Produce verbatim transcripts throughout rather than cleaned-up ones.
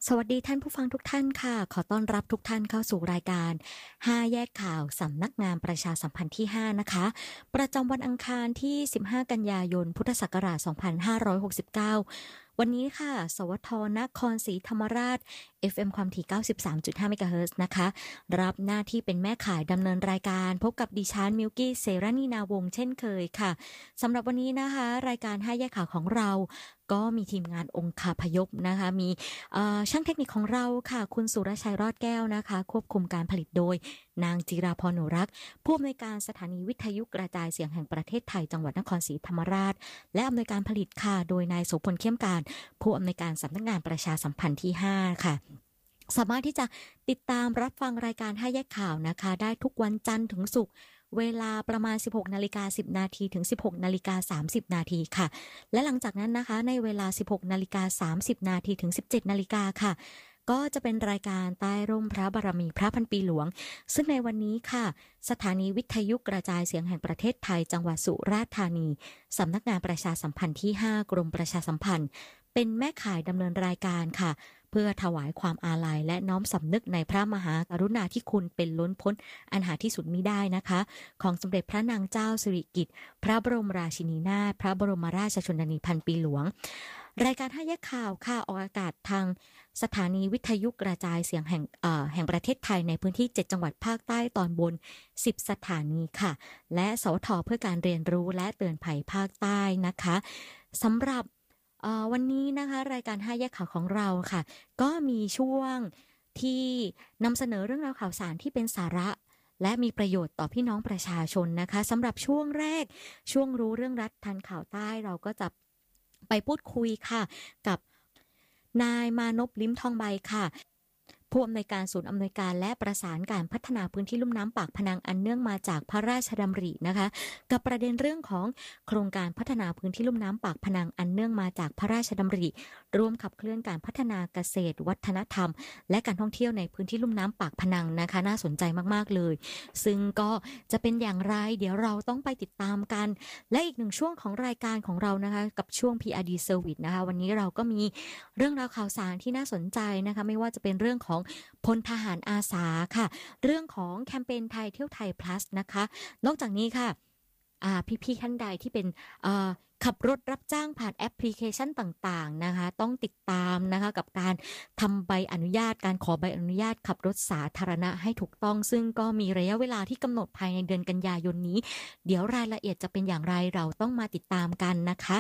สวัสดีท่านผู้ฟังทุกท่านค่ะ ขอต้อนรับทุกท่านเข้าสู่รายการห้าแยกข่าวสำนักงานประชาสัมพันธ์ที่ห้านะคะประจำวันอังคารที่สิบห้ากันยายนพุทธศักราชสองพันห้าร้อยหกสิบเก้าวันนี้ค่ะสวทนครศรีธรรมราช เอฟ เอ็ม ความถี่ เก้าสิบสามจุดห้า เมกะเฮิรตซ์นะคะรับหน้าที่เป็นแม่ข่ายดำเนินรายการพบกับดิฉันมิลกี้เสรานีนาวงศ์เช่นเคยค่ะสำหรับวันนี้นะคะรายการห้าแยกข่าวของเราก็มีทีมงานองคาพยพนะคะมีช่างเทคนิคของเราค่ะคุณสุรชัยรอดแก้วนะคะควบคุมการผลิตโดยนางจิราพรหนูรักผู้อำนวยการสถานีวิทยุกระจายเสียงแห่งประเทศไทยจังหวัดนครศรีธรรมราชและอำนวยการผลิตค่ะโดยนายโสพลเข้มการผู้อำนวยการสำนักงานประชาสัมพันธ์ที่ห้าค่ะสามารถที่จะติดตามรับฟังรายการห้าแยกข่าวนะคะได้ทุกวันจันทร์ถึงศุกร์เวลาประมาณ สิบหกนาฬิกาสิบ นาทีถึง สิบหกนาฬิกาสามสิบ นาทีค่ะและหลังจากนั้นนะคะในเวลา สิบหกนาฬิกาสามสิบ นาทีถึง สิบเจ็ดนาฬิกาค่ะก็จะเป็นรายการใต้ร่มพระบารมีพระพันปีหลวงซึ่งในวันนี้ค่ะสถานีวิทยุกระจายเสียงแห่งประเทศไทยจังหวัดสุราษฎร์ธานีสำนักงานประชาสัมพันธ์ที่ห้ากรมประชาสัมพันธ์เป็นแม่ข่ายดำเนินรายการค่ะเพื่อถวายความอาลัยและน้อมสำนึกในพระมหากรุณาธิคุณเป็นล้นพ้นอันหาที่สุดมิได้นะคะของสมเด็จพระนางเจ้าสิริกิติ์พระบรมราชินีนาถพระบรมราชชนนีพันปีหลวงรายการห้าแยกข่าวค่ะออกอากาศทางสถานีวิทยุกระจายเสียงแห่งเอ่อแห่งประเทศไทยในพื้นที่เจ็ดจังหวัดภาคใต้ตอนบนสิบสถานีค่ะและสวทเพื่อการเรียนรู้และเตือนภัยภาคใต้นะคะสำหรับวันนี้นะคะรายการห้าแยกข่าวของเราค่ะก็มีช่วงที่นำเสนอเรื่องราวข่าวสารที่เป็นสาระและมีประโยชน์ต่อพี่น้องประชาชนนะคะสำหรับช่วงแรกช่วงรู้เรื่องรัฐทันข่าวใต้เราก็จะไปพูดคุยค่ะกับนายมานพลิ้มทองใบค่ะผู้อำนวยการศูนย์อำนวยการและประสานการพัฒนาพื้นที่ลุ่มน้ำปากพนังอันเนื่องมาจากพระราชดำรินะคะกับประเด็นเรื่องของโครงการพัฒนาพื้นที่ลุ่มน้ำปากพนังอันเนื่องมาจากพระราชดำริร่วมขับเคลื่อนการพัฒนาเกษตรวัฒนธรรมและการท่องเที่ยวในพื้นที่ลุ่มน้ำปากพนังนะคะน่าสนใจมากๆเลยซึ่งก็จะเป็นอย่างไรเดี๋ยวเราต้องไปติดตามกันและอีกหนึ่งช่วงของรายการของเรานะคะกับช่วง พี อาร์ ดี Service นะคะวันนี้เราก็มีเรื่องราวข่าวสารที่น่าสนใจนะคะไม่ว่าจะเป็นเรื่องของพลทหารอาสาค่ะเรื่องของแคมเปญไทยเที่ยวไทย plus นะคะนอกจากนี้ค่ะพี่ๆท่านใดที่เป็นขับรถรับจ้างผ่านแอปพลิเคชันต่างๆนะคะต้องติดตามนะคะกับการทำใบอนุญาตการขอใบอนุญาตขับรถสาธารณะให้ถูกต้องซึ่งก็มีระยะเวลาที่กำหนดภายในเดือนกันยายนนี้เดี๋ยวรายละเอียดจะเป็นอย่างไรเราต้องมาติดตามกันนะคะ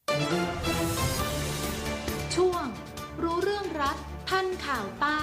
ช่วงรู้เรื่องรัฐทันข่าวใต้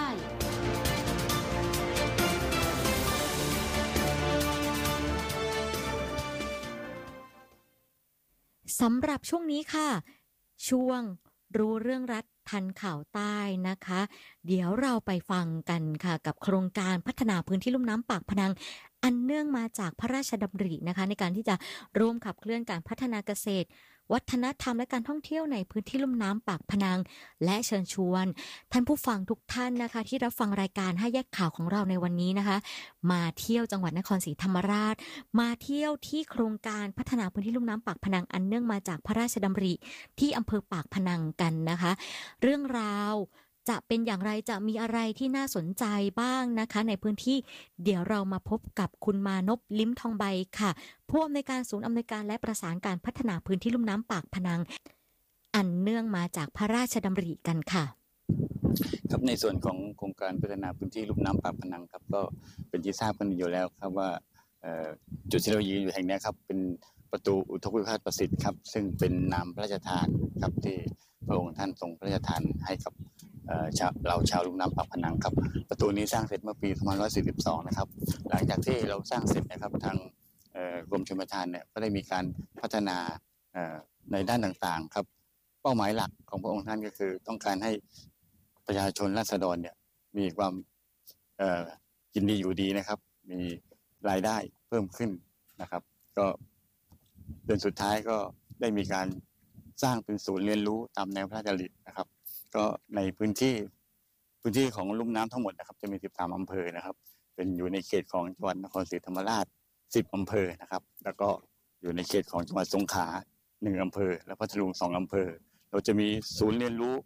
สำหรับช่วงนี้ค่ะช่วงรู้เรื่องรัฐทันข่าวใต้นะคะเดี๋ยวเราไปฟังกันค่ะกับโครงการพัฒนาพื้นที่ลุ่มน้ำปากพนังอันเนื่องมาจากพระราชดำรินะคะในการที่จะร่วมขับเคลื่อนการพัฒนาเกษตรวัฒนธรรมและการท่องเที่ยวในพื้นที่ลุ่มน้ำปากพนังและเชิญชวนท่านผู้ฟังทุกท่านนะคะที่รับฟังรายการห้าแยกข่าวของเราในวันนี้นะคะมาเที่ยวจังหวัดนครศรีธรรมราชมาเที่ยวที่โครงการพัฒนาพื้นที่ลุ่มน้ำปากพนังอันเนื่องมาจากพระราชดำริที่อำเภอปากพนังกันนะคะเรื่องราวจะเป็นอย่างไรจะมีอะไรที่น่าสนใจบ้างนะคะในพื้นที่เดี๋ยวเรามาพบกับคุณมานพลิ้มทองใบค่ะผู้อำนวยการศูนย์อำนวยการและประสานการพัฒนาพื้นที่ลุ่มน้ำปากพนังอันเนื่องมาจากพระราชดำริกันค่ะครับในส่วนของโครงการพัฒนาพื้นที่ลุ่มน้ำปากพนังครับก็เป็นที่ทราบกันอยู่แล้วครับว่าจุดที่เรายืนอยู่แห่งนี้ครับเป็นประตูอุทกวิภาสประสิทธิ์ครับซึ่งเป็นนามพระราชทานครับที่พระองค์ท่านทรงพระราชทานให้กับชาวเราชาวลุ่มน้ำปากพนังครับประตูนี้สร้างเสร็จเมื่อปีสองพันห้าร้อยสี่สิบสองนะครับหลังจากที่เราสร้างเสร็จนะครับทางกรมชลประทานเนี่ยก็ได้มีการพัฒนาในด้านต่างๆครับเป้าหมายหลักของพระองค์ท่านก็คือต้องการให้ประชาชนราษฎรเนี่ยมีความกินดีอยู่ดีนะครับมีรายได้เพิ่มขึ้นนะครับก็เดือนสุดท้ายก็ได้มีการสร้างเป็นศูนย์เรียนรู้ตามแนวพระราชดำรินะครับก็ในพื้นที่พื้นที่ของลุ่มน้ำทั้งหมดนะครับจะมีสิบสามอำเภอนะครับเป็นอยู่ในเขตของจังหวัดนครศรีธรรมราชสิบอำเภอนะครับแล้วก็อยู่ในเขตของจังหวัดสงขลาหนึ่งอำเภอและพัทลุงสองอำเภอเราจะมีศูนย์เรียนรู้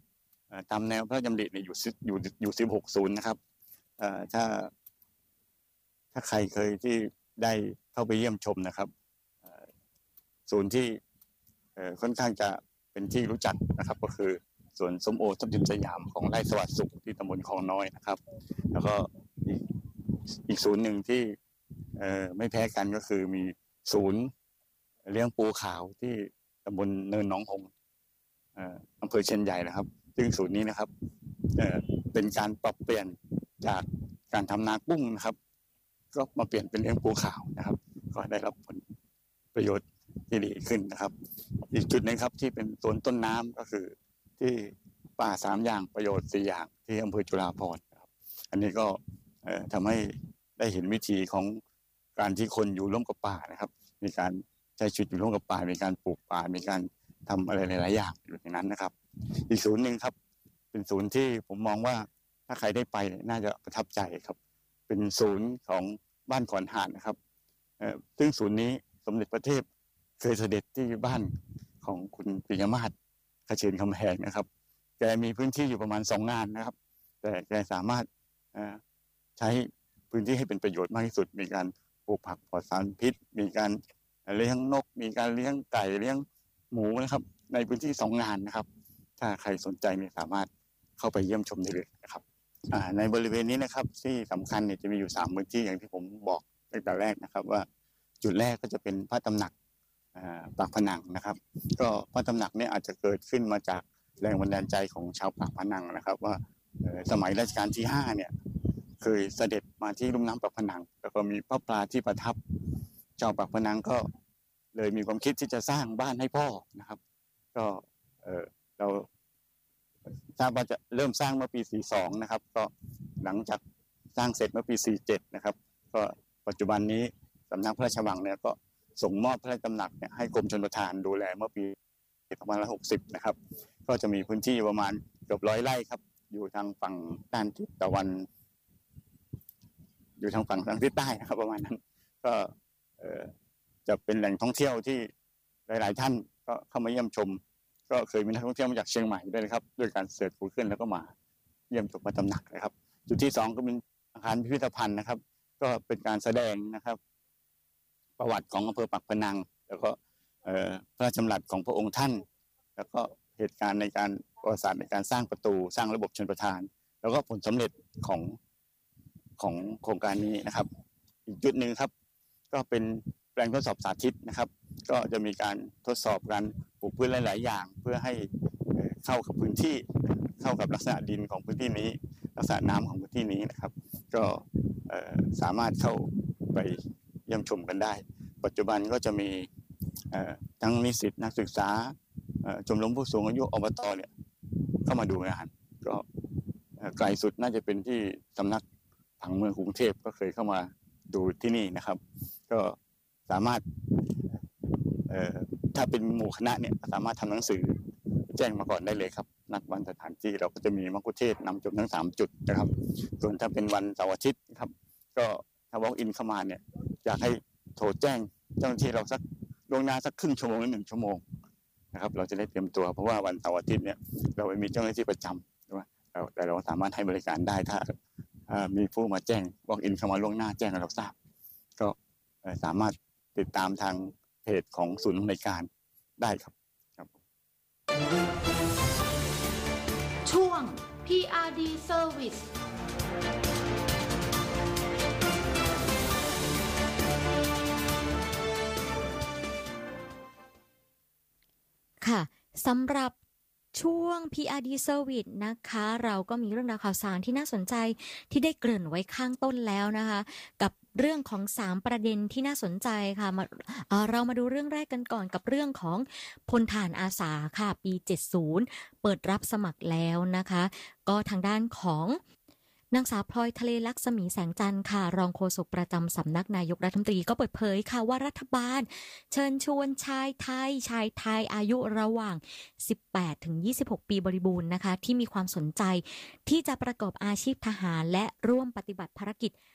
ตามแนวพระราชดำริเนี่ยอยู่อยู่อยู่สิบหกศูนย์นะครับถ้าถ้าใครเคยที่ได้เข้าไปเยี่ยมชมนะครับศูนย์ที่ค่อนข้างจะเป็นที่รู้จักนะครับก็คือสวนส้มโอทับทิมสยามของไร่สวัสดิ์สุขที่ตำบลคลองน้อยนะครับแล้วก็อีกอีกศูนย์หนึ่งที่ไม่แพ้กันก็คือมีศูนย์เลี้ยงปูขาวที่ตำบลเนินหนองหงส์อำเภอเชียนใหญ่นะครับซึ่งศูนย์นี้นะครับเป็นการปรับเปลี่ยนจากการทำนากุ้งนะครับก็มาเปลี่ยนเป็นเลี้ยงปูขาวนะครับก็ได้รับผลประโยชน์ที่ดีขึ้นนะครับอีกจุดนึงครับที่เป็นโซนต้นน้ำก็คือที่ป่าสามอย่างประโยชน์สี่อย่างที่อำเภอจุฬาภรณ์นะครับอันนี้ก็ทำให้ได้เห็นวิธีของการที่คนอยู่ร่วมกับป่านะครับมีการใช้ชีวิตอยู่ร่วมกับป่ามีการปลูกป่ามีการทำอะไรหลายๆอย่างอยู่ในนั้นนะครับอีกศูนย์หนึ่งครับเป็นศูนย์ที่ผมมองว่าถ้าใครได้ไปน่าจะประทับใจครับเป็นศูนย์ของบ้านขอนหาดนะครับซึ่งศูนย์นี้สมเด็จพระเทพเคยเสด็จที่บ้านของคุณปิยมาศเขชรคำแหงนะครับแกมีพื้นที่อยู่ประมาณสองงานนะครับแต่แกสามารถใช้พื้นที่ให้เป็นประโยชน์มากที่สุดมีการปลูกผักปลอดสารพิษมีการเลี้ยงนกมีการเลี้ยงไก่เลี้ยงหมูนะครับในพื้นที่สองงานนะครับถ้าใครสนใจเนี่ยสามารถเข้าไปเยี่ยมชมได้เลยนะครับในบริเวณนี้นะครับที่สำคัญเนี่ยจะมีอยู่สามพื้นที่อย่างที่ผมบอกตั้งแต่แรกนะครับว่าจุดแรกก็จะเป็นพระตำหนักปากพนังนะครับก็พระตำหนักเนี่ยอาจจะเกิดขึ้นมาจากแรงบันดาลใจของชาวปากพนังนะครับว่าสมัยรัชกาลที่ห้าเนี่ยเคยเสด็จมาที่ลุ่มน้ำปากพนังแล้วก็มีพระปลาที่ประทับเจ้าปากพนังก็เลยมีความคิดที่จะสร้างบ้านให้พ่อนะครับก็เออเราทราบว่าจะเริ่มสร้างเมื่อปีสี่สิบสองนะครับก็หลังจากสร้างเสร็จเมื่อปีสี่สิบเจ็ดนะครับก็ปัจจุบันนี้สำนักพระราชวังเนี่ยก็ส่งมอบพระราชตำหนักเนี่ยให้กรมชลประทานดูแลเมื่อปีสองพันห้าร้อยหกสิบนะครับก็จะมีพื้นที่ประมาณเกือบร้อยไร่ครับอยู่ทางฝั่งด้านทิศตะวันอยู่ทางฝั่งทางทิศใต้นะครับประมาณนั้นก็จะเป็นแหล่งท่องเที่ยวที่หลายๆท่านก็เข้ามาเยี่ยมชมก็เคยมีนักท่องเที่ยวมาจากเชียงใหม่ด้วยนะครับด้วยการเสิร์ชกูเกิลแล้วก็มาเยี่ยมชมพระตำหนักนะครับจุดที่สองก็เป็นอาคารพิพิธภัณฑ์นะครับก็เป็นการแสดงนะครับประวัติของอำเภอปากพนังแล้วก็พระราชดำรัสของพระองค์ท่านแล้วก็เหตุการณ์ในการประวัติศาสตร์ในการสร้างประตูสร้างระบบชลประทานแล้วก็ผลสำเร็จของของโครงการนี้นะครับอีกจุดหนึ่งครับก็เป็นแปลงทดสอบสาธิตนะครับก็จะมีการทดสอบการปลูกพืชหลายๆอย่างเพื่อให้เข้ากับพื้นที่เข้ากับลักษณะดินของพื้นที่นี้ลักษณะน้ำของพื้นที่นี้นะครับก็สามารถเข้าไปเยี่ยมชมกันได้ปัจจุบันก็จะมีทั้งนิสิตนักศึกษาชมรมผู้สูงอายุอบตเนี่ยเข้ามาดูงานก็ไกลสุดน่าจะเป็นที่สำนักผังเมืองกรุงเทพก็เคยเข้ามาดูที่นี่นะครับก็สามารถถ้าเป็นหมู่คณะเนี่ยสามารถทำหนังสือแจ้งมาก่อนได้เลยครับนัดวันสถานที่เราก็จะมีมัคคุเทศก์นำชมทั้งสามจุดนะครับส่วนถ้าเป็นวันเสาร์อาทิตย์ครับก็ถ้า walk in เข้ามาเนี่ยอยากให้โทรแจ้งเจ้าหน้าที่เราสักล่วงหน้าสักครึ่งชั่วโมงหรือหนึ่งชั่วโมงนะครับเราจะได้เตรียมตัวเพราะว่าวันเสาร์อาทิตย์เนี่ยเราไม่มีเจ้าหน้าที่ประจำใช่ไหมแต่เราสามารถให้บริการได้ถ้ามีผู้มาแจ้ง walk in เข้ามาล่วงหน้าแจ้งให้เราทราบก็สามารถติดตามทางเพจของศูนย์อำนวยการได้ครับครับช่วง พี อาร์ ดี Service ค่ะสำหรับช่วง พี อาร์ ดี Service นะคะเราก็มีเรื่องราวข่าวสารที่น่าสนใจที่ได้เกริ่นไว้ข้างต้นแล้วนะคะกับเรื่องของสามประเด็นที่น่าสนใจค่ะมาเอ่อเรามาดูเรื่องแรกกันก่อนกับเรื่องของพลทหารอาสาค่ะปีเจ็ดสิบเปิดรับสมัครแล้วนะคะก็ทางด้านของนางสาวพลอยทะเลลักษมีแสงจันทร์ค่ะรองโฆษกประจำสำนักนายกรัฐมนตรีก็เปิดเผยค่ะว่ารัฐบาลเชิญชวนชายไทยชายไทยอายุระหว่างสิบแปดถึงยี่สิบหกปีบริบูรณ์นะคะที่มีความสนใจที่จะประกอบอาชีพทหารและร่วมปฏิบัติภารกิจ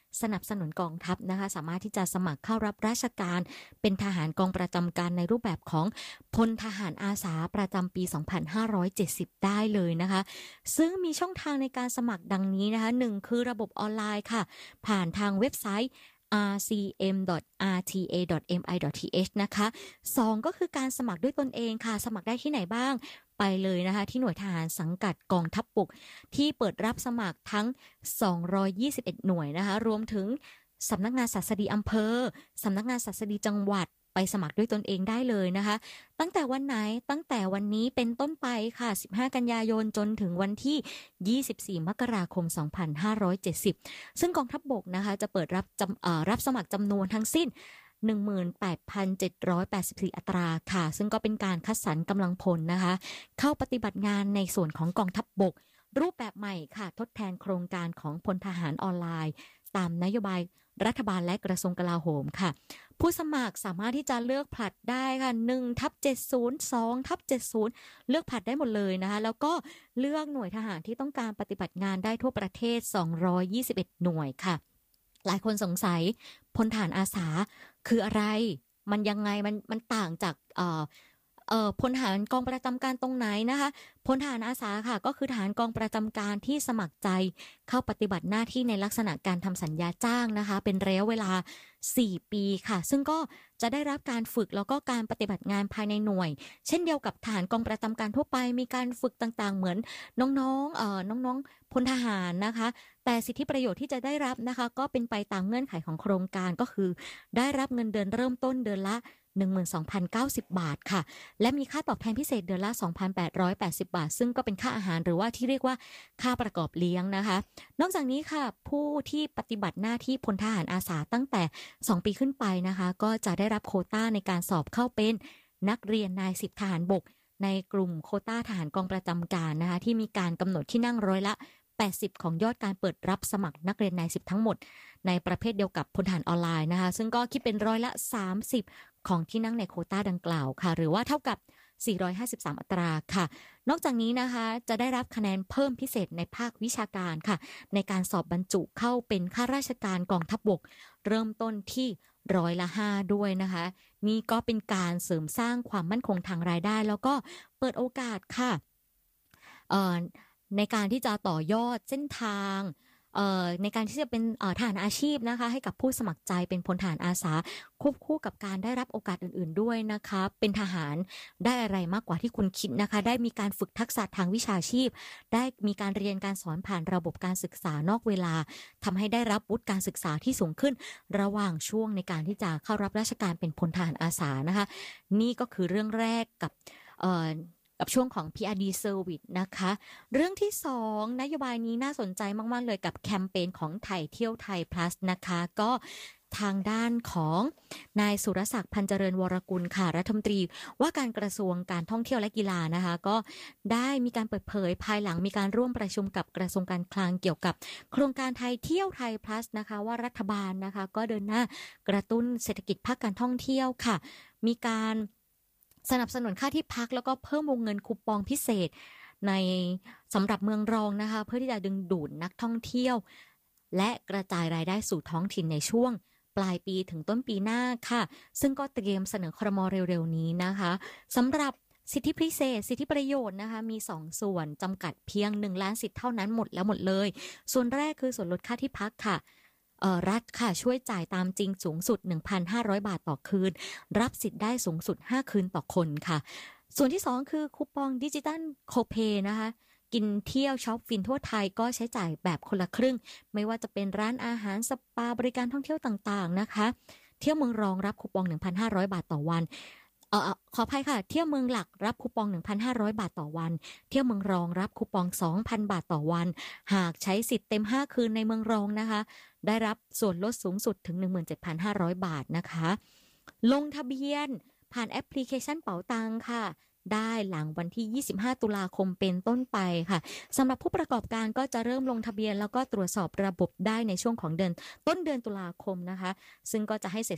สนับสนุนกองทัพนะคะสามารถที่จะสมัครเข้ารับราชการเป็นทหารกองประจำการในรูปแบบของพลทหารอาสาประจำปี สองพันห้าร้อยเจ็ดสิบ ได้เลยนะคะซึ่งมีช่องทางในการสมัครดังนี้นะคะหนึ่งคือระบบออนไลน์ค่ะผ่านทางเว็บไซต์ อาร์ ซี เอ็ม ดอท อาร์ ที เอ ดอท เอ็ม ไอ ดอท ที เอช นะคะสองก็คือการสมัครด้วยตนเองค่ะสมัครได้ที่ไหนบ้างไปเลยนะคะที่หน่วยทหารสังกัดกองทัพบกที่เปิดรับสมัครทั้งสองร้อยยี่สิบเอ็ดหน่วยนะคะรวมถึงสำนักงานศัสดีอำเภอสำนักงานศัสดีจังหวัดไปสมัครด้วยตนเองได้เลยนะคะตั้งแต่วันไหนตั้งแต่วันนี้เป็นต้นไปค่ะสิบห้ากันยายนจนถึงวันที่ยี่สิบสี่มกราคมสองพันห้าร้อยเจ็ดสิบซึ่งกองทัพบกนะคะจะเปิดรับจำเอ่อรับสมัครจำนวนทั้งสิ้น หนึ่งหมื่นแปดพันเจ็ดร้อยแปดสิบสี่ อัตราค่ะซึ่งก็เป็นการคัดสรรกำลังพลนะคะเข้าปฏิบัติงานในส่วนของกองทัพบกรูปแบบใหม่ค่ะทดแทนโครงการของพลทหารออนไลน์ตามนโยบายรัฐบาลและกระทรวงกลาโหมค่ะผู้สมัครสามารถที่จะเลือกผลัดได้ค่ะหนึ่งทับเจ็ดสิบ สองทับเจ็ดสิบเลือกผลัดได้หมดเลยนะคะแล้วก็เลือกหน่วยทหารที่ต้องการปฏิบัติงานได้ทั่วประเทศสองร้อยยี่สิบเอ็ดหน่วยค่ะหลายคนสงสัยพลทหารอาสาคืออะไรมันยังไงมันมันต่างจากเอ่อเอ่อพลทหารกองประจำการตรงไหนนะคะพลทหารอาสาค่ะก็คือทหารกองประจำการที่สมัครใจเข้าปฏิบัติหน้าที่ในลักษณะการทำสัญญาจ้างนะคะเป็นระยะเวลาสี่ปีค่ะซึ่งก็จะได้รับการฝึกแล้วก็การปฏิบัติงานภายในหน่วยเช่นเดียวกับทหารกองประจำการทั่วไปมีการฝึกต่างๆเหมือนน้องๆเอ่อน้องๆพลทหารนะคะแต่สิทธิประโยชน์ที่จะได้รับนะคะก็เป็นไปตามเงื่อนไขของโครงการก็คือได้รับเงินเดือนเริ่มต้นเดือนละ หนึ่งหมื่นสองพันเก้าสิบ บาทค่ะและมีค่าตอบแทนพิเศษเดือนละ สองพันแปดร้อยแปดสิบ บาทซึ่งก็เป็นค่าอาหารหรือว่าที่เรียกว่าค่าประกอบเลี้ยงนะคะนอกจากนี้ค่ะผู้ที่ปฏิบัติหน้าที่พลทหารอาสาตั้งแต่สองปีขึ้นไปนะคะก็จะได้รับโควต้าในการสอบเข้าเป็นนักเรียนนายสิบทหารบกในกลุ่มโควต้าทหารกองประจำการนะคะที่มีการกำหนดที่นั่งร้อยละแปดสิบของยอดการเปิดรับสมัครนักเรียนนายสิบทั้งหมดในประเภทเดียวกับพลทหารออนไลน์นะคะซึ่งก็คิดเป็นร้อยละสามสิบของที่นั่งในโควต้าดังกล่าวค่ะหรือว่าเท่ากับสี่ร้อยห้าสิบสามอัตราค่ะนอกจากนี้นะคะจะได้รับคะแนนเพิ่มพิเศษในภาควิชาการค่ะในการสอบบรรจุเข้าเป็นข้าราชการกองทัพบกเริ่มต้นที่ร้อยละห้าด้วยนะคะนี่ก็เป็นการเสริมสร้างความมั่นคงทางรายได้แล้วก็เปิดโอกาสค่ะเอ่อในการที่จะต่อยอดเส้นทางในการที่จะเป็นทหารอาชีพนะคะให้กับผู้สมัครใจเป็นพลทหารอาสาควบคู่กับการได้รับโอกาสอื่นๆด้วยนะคะเป็นทหารได้อะไรมากกว่าที่คุณคิดนะคะได้มีการฝึกทักษะทางวิชาชีพได้มีการเรียนการสอนผ่านระบบการศึกษานอกเวลาทำให้ได้รับวุฒิการศึกษาที่สูงขึ้นระหว่างช่วงในการที่จะเข้ารับราชการเป็นพลทหารอาสานะคะนี่ก็คือเรื่องแรกกับกับช่วงของ พี อาร์ ดี Service นะคะเรื่องที่สองนโยบายนี้น่าสนใจมากๆเลยกับแคมเปญของไทยเที่ยวไทย plus นะคะก็ทางด้านของนายสุรศักดิ์พันเจริญวรกุลค่ะรัฐมนตรีว่าการกระทรวงการท่องเที่ยวและกีฬานะคะก็ได้มีการเปิดเผยภายหลังมีการร่วมประชุมกับกระทรวงการคลังเกี่ยวกับโครงการไทยเที่ยวไทย plus นะคะว่ารัฐบาลนะคะก็เดินหน้ากระตุ้นเศรษฐกิจภาคการท่องเที่ยวค่ะมีการสนับสนุนค่าที่พักแล้วก็เพิ่มวงเงินคูปองพิเศษในสำหรับเมืองรองนะคะเพื่อที่จะดึงดูดนักท่องเที่ยวและกระจายรายได้สู่ท้องถิ่นในช่วงปลายปีถึงต้นปีหน้าค่ะซึ่งก็เตรียมเสนอครม.เร็วๆนี้นะคะสำหรับสิทธิพิเศษสิทธิประโยชน์นะคะมีสองส่วนจำกัดเพียงหนึ่งล้านสิทธิ์เท่านั้นหมดแล้วหมดเลยส่วนแรกคือส่วนลดค่าที่พักค่ะรัฐค่ะช่วยจ่ายตามจริงสูงสุด หนึ่งพันห้าร้อย บาทต่อคืนรับสิทธิ์ได้สูงสุดห้าคืนต่อคนค่ะส่วนที่สองคือคูปองดิจิตัลโคเพนะคะกินเที่ยวช็อปฟินทั่วไทยก็ใช้จ่ายแบบคนละครึ่งไม่ว่าจะเป็นร้านอาหารสปาบริการท่องเที่ยวต่างๆนะคะเที่ยวเมืองรองรับคูปอง หนึ่งพันห้าร้อย บาทต่อวันเอ่อขออภัยค่ะเที่ยวเมืองหลักรับคูปอง หนึ่งพันห้าร้อย บาทต่อวันเที่ยวเมืองรองรับคูปอง สองพัน บาทต่อวันหากใช้สิทธิ์เต็มห้าคืนในเมืองรองนะคะได้รับส่วนลดสูงสุดถึง หนึ่งหมื่นเจ็ดพันห้าร้อย บาทนะคะลงทะเบียนผ่านแอปพลิเคชันเป๋าตังค่ะได้หลังวันที่ยี่สิบห้าตุลาคมเป็นต้นไปค่ะสำหรับผู้ประกอบการก็จะเริ่มลงทะเบียนแล้วก็ตรวจสอบระบบได้ในช่วงของเดือนต้นเดือนตุลาคมนะคะซึ่งก็จะให้เสร็จ